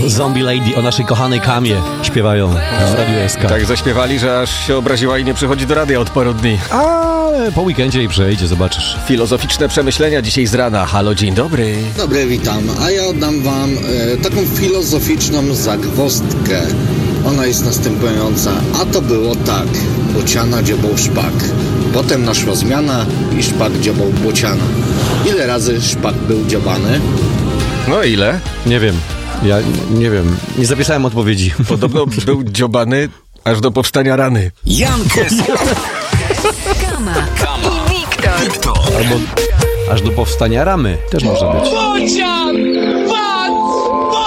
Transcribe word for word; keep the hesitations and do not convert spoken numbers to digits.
Zombie Lady o naszej kochanej Kamie śpiewają w Radiu S K. Tak zaśpiewali, że aż się obraziła i nie przychodzi do radia od paru dni. Ale po weekendzie i przejdzie, zobaczysz. Filozoficzne przemyślenia dzisiaj z rana. Halo, dzień dobry. Dobry, witam. A ja oddam wam e, taką filozoficzną zagwozdkę. Ona jest następująca. A to było tak. Bociana dziobał szpak. Potem naszła zmiana i szpak dziobał bociana. Ile razy szpak był dziobany? No ile? Nie wiem. Ja nie wiem. Nie zapisałem odpowiedzi. Podobno był dziobany aż do powstania rany. Jankę Kama. Kama. I Wiktor. Wiktor. Albo aż do powstania ramy. Też może być. Bocian!